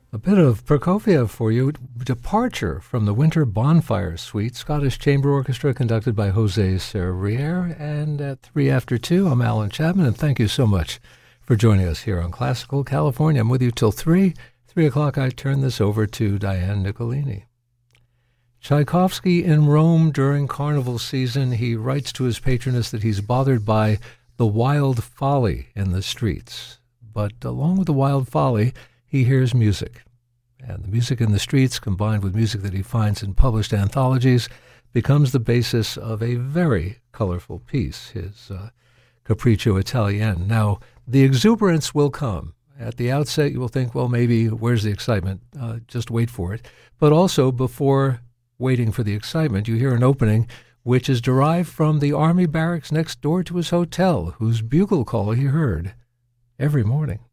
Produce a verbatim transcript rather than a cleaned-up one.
A bit of Prokofiev for you. Departure from the Winter Bonfire Suite, Scottish Chamber Orchestra conducted by Jose Serrier. And at three after two, I'm Alan Chapman, and thank you so much for joining us here on Classical California. I'm with you till three. Three o'clock, I turn this over to Diane Nicolini. Tchaikovsky in Rome during carnival season, he writes to his patroness that he's bothered by the wild folly in the streets. But along with the wild folly, he hears music. And the music in the streets, combined with music that he finds in published anthologies, becomes the basis of a very colorful piece, his uh, Capriccio Italien. Now, the exuberance will come. At the outset, you will think, well, maybe, where's the excitement? Uh, just wait for it. But also, before waiting for the excitement, you hear an opening which is derived from the army barracks next door to his hotel, whose bugle call he heard every morning.